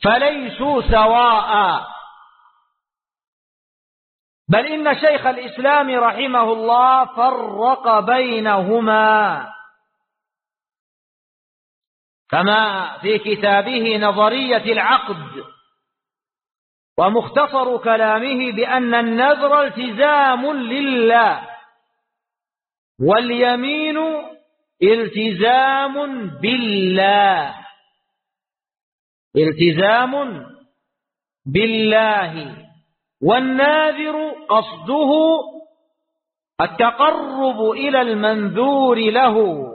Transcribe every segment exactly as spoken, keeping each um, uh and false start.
فليسوا سواء، بل إن شيخ الإسلام رحمه الله فرق بينهما كما في كتابه نظرية العقد، ومختصر كلامه بأن النذر التزام لله، واليمين التزام بالله، التزام بالله، والناذر قصده التقرب إلى المنذور له،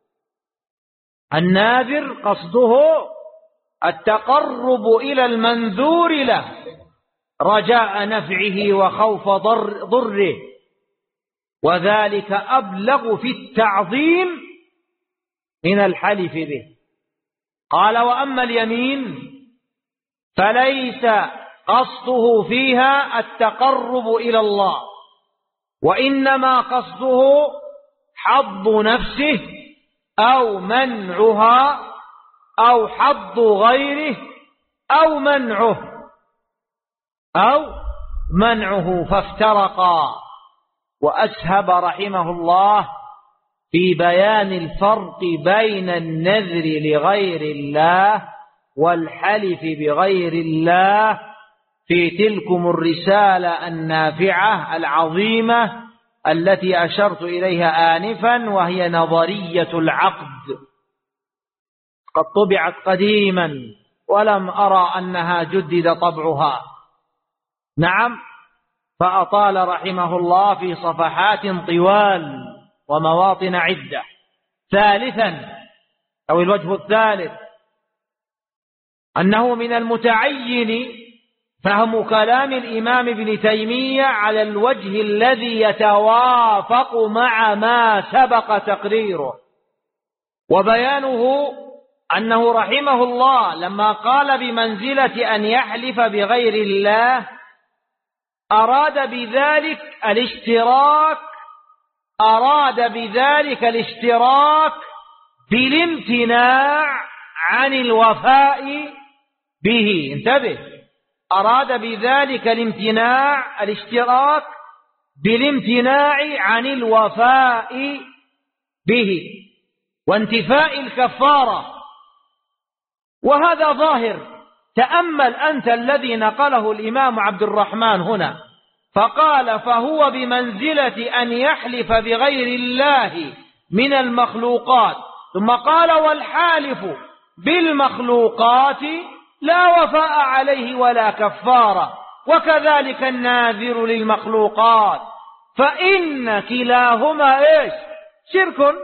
الناذر قصده التقرب إلى المنذور له رجاء نفعه وخوف ضر ضره، وذلك أبلغ في التعظيم من الحلف به. قال: وأما اليمين فليس قصده فيها التقرب إلى الله، وإنما قصده حظ نفسه أو منعها أو حظ غيره أو منعه أو منعه فافترقا. وأسهب رحمه الله في بيان الفرق بين النذر لغير الله والحلف بغير الله في تلكم الرسالة النافعة العظيمة التي أشرت إليها آنفا، وهي نظرية العقد، قد طبعت قديما ولم أرى أنها جدد طبعها. نعم، فأطال رحمه الله في صفحات طوال ومواطن عدة. ثالثا، أو الوجه الثالث، أنه من المتعين فهم كلام الإمام ابن تيمية على الوجه الذي يتوافق مع ما سبق تقريره، وبيانه أنه رحمه الله لما قال بمنزلة أن يحلف بغير الله أراد بذلك الاشتراك أراد بذلك الاشتراك بالامتناع عن الوفاء به. انتبه، أراد بذلك الامتناع الاشتراك بالامتناع عن الوفاء به وانتفاء الكفارة، وهذا ظاهر. تأمل أنت الذي نقله الإمام عبد الرحمن هنا، فقال: فهو بمنزلة أن يحلف بغير الله من المخلوقات، ثم قال: والحالف بالمخلوقات لا وفاء عليه ولا كفارة، وكذلك الناذر للمخلوقات، فإن كلاهما إيش؟ شرك.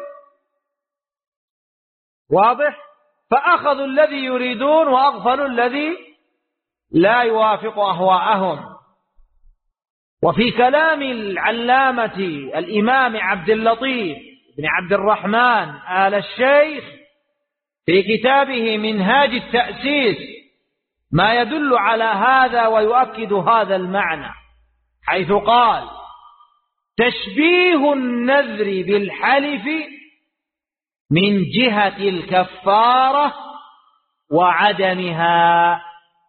واضح؟ فأخذوا الذي يريدون وأغفلوا الذي لا يوافق أهواءهم. وفي كلام العلامة الإمام عبد اللطيف بن عبد الرحمن آل الشيخ في كتابه منهاج التأسيس ما يدل على هذا ويؤكد هذا المعنى، حيث قال: تشبيه النذر بالحلف من جهة الكفارة وعدمها،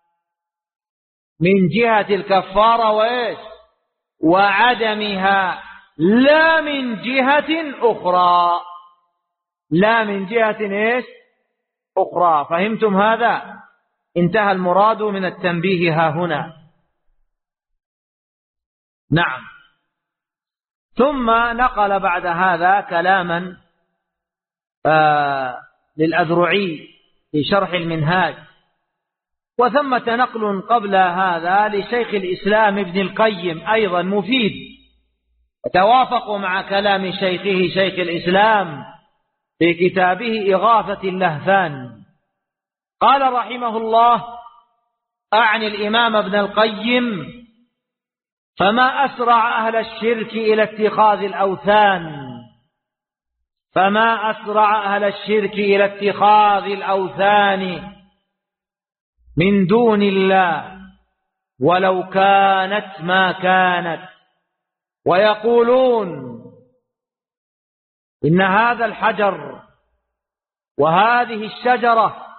من جهة الكفارة وإيش؟ وعدمها، لا من جهة أخرى، لا من جهة إيش؟ أخرى. فهمتم هذا؟ انتهى المراد من التنبيه ها هنا. نعم. ثم نقل بعد هذا كلاما آه للأذرعي في شرح المنهاج، وثمة نقل قبل هذا لشيخ الإسلام ابن القيم أيضا مفيد، وتوافق مع كلام شيخه شيخ الإسلام في كتابه إغاثة اللهفان. قال رحمه الله، أعني الإمام ابن القيم: فما أسرع أهل الشرك إلى اتخاذ الأوثان فما أسرع أهل الشرك إلى اتخاذ الأوثان من دون الله ولو كانت ما كانت، ويقولون إن هذا الحجر وهذه الشجرة